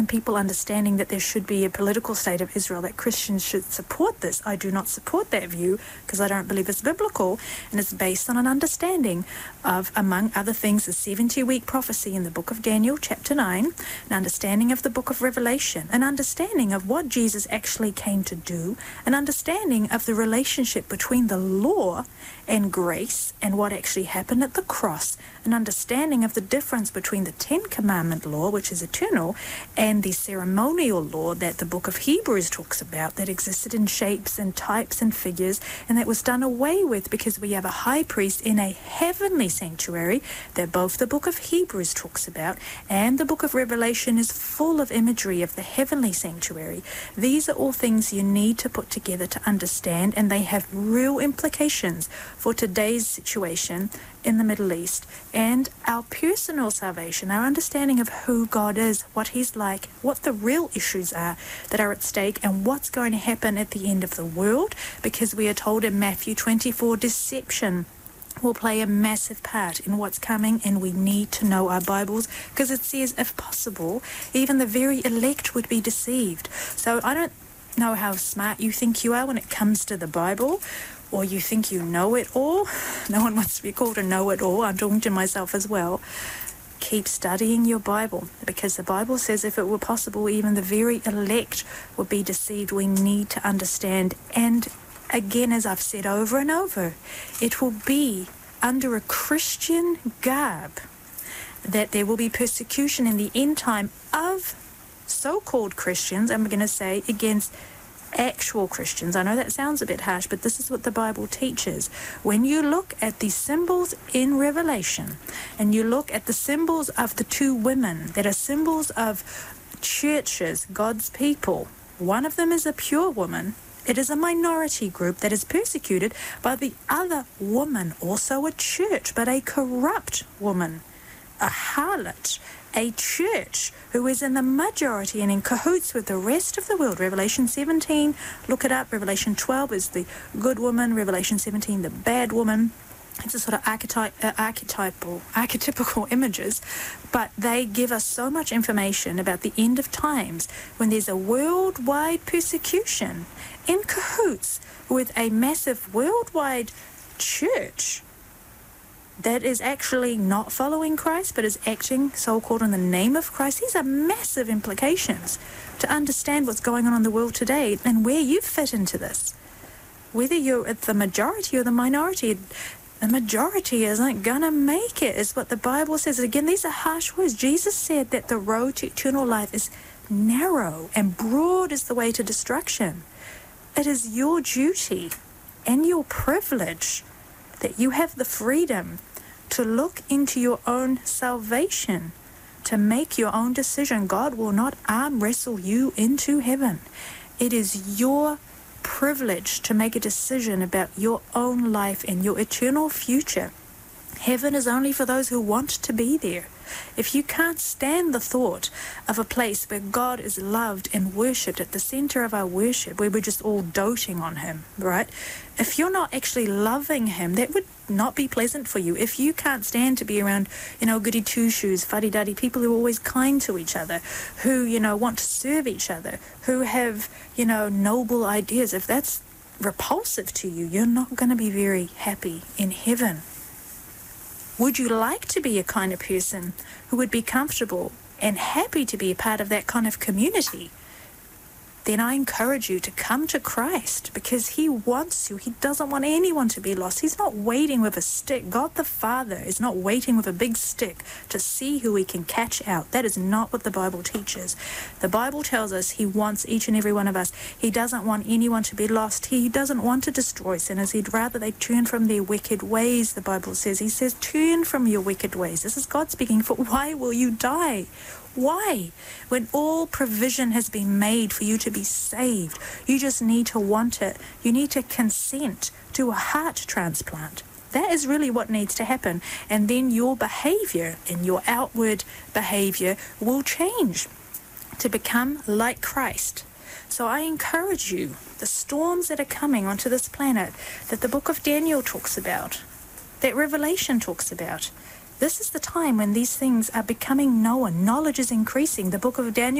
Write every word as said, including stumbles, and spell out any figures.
and people understanding that there should be a political state of Israel, that Christians should support this. I do not support that view because I don't believe it's biblical, and it's based on an understanding of, among other things, the seventy-week prophecy in the book of Daniel, chapter nine, an understanding of the book of Revelation, an understanding of what Jesus actually came to do, an understanding of the relationship between the law and grace and what actually happened at the cross, an understanding of the difference between the Ten Commandment law, which is eternal, and the ceremonial law that the book of Hebrews talks about, that existed in shapes and types and figures, and that was done away with because we have a high priest in a heavenly sanctuary that both the book of Hebrews talks about and the book of Revelation is full of imagery of the heavenly sanctuary. These are all things you need to put together to understand, and they have real implications for today's situation in the Middle East and our personal salvation, our understanding of who God is, what he's like, what the real issues are that are at stake, and what's going to happen at the end of the world, because we are told in Matthew twenty-four, deception will play a massive part in what's coming, and we need to know our Bibles, because it says, if possible, even the very elect would be deceived. So I don't know how smart you think you are when it comes to the Bible, or you think you know it all. No one wants to be called a know-it-all. I'm talking to myself as well. Keep studying your Bible, because the Bible says if it were possible, even the very elect would be deceived. We need to understand. And again, as I've said over and over, it will be under a Christian garb that there will be persecution in the end time of so-called Christians, I'm going to say, against actual Christians. I know that sounds a bit harsh, but this is what the Bible teaches. When you look at the symbols in Revelation, and you look at the symbols of the two women that are symbols of churches, God's people, one of them is a pure woman. It is a minority group that is persecuted by the other woman, also a church, but a corrupt woman, a harlot, a church who is in the majority and in cahoots with the rest of the world. Revelation seventeen, look it up. Revelation twelve is the good woman. Revelation seventeen, the bad woman. It's a sort of archetype, uh, archetypal, archetypical images, but they give us so much information about the end of times when there's a worldwide persecution in cahoots with a massive worldwide church that is actually not following Christ, but is acting so-called in the name of Christ. These are massive implications to understand what's going on in the world today and where you fit into this. Whether you're at the majority or the minority, the majority isn't going to make it, is what the Bible says. Again, these are harsh words. Jesus said that the road to eternal life is narrow and broad is the way to destruction. It is your duty and your privilege that you have the freedom to look into your own salvation, to make your own decision. God will not arm wrestle you into heaven. It is your privilege to make a decision about your own life and your eternal future. Heaven is only for those who want to be there. If you can't stand the thought of a place where God is loved and worshipped at the center of our worship, where we're just all doting on him, right? If you're not actually loving him, that would not be pleasant for you. If you can't stand to be around, you know, goody two-shoes, fuddy-duddy, people who are always kind to each other, who, you know, want to serve each other, who have, you know, noble ideas, if that's repulsive to you, you're not going to be very happy in heaven. Would you like to be a kind of person who would be comfortable and happy to be a part of that kind of community? Then I encourage you to come to Christ, because he wants you. He doesn't want anyone to be lost. He's not waiting with a stick. God the Father is not waiting with a big stick to see who he can catch out. That is not what the Bible teaches. The Bible tells us he wants each and every one of us. He doesn't want anyone to be lost. He doesn't want to destroy sinners. He'd rather they turn from their wicked ways, the Bible says. He says, turn from your wicked ways. This is God speaking. For why will you die? Why? When all provision has been made for you to be saved, you just need to want it. You need to consent to a heart transplant. That is really what needs to happen. And then your behavior and your outward behavior will change to become like Christ. So I encourage you, the storms that are coming onto this planet, that the book of Daniel talks about, that Revelation talks about, this is the time when these things are becoming known. Knowledge is increasing. The book of Daniel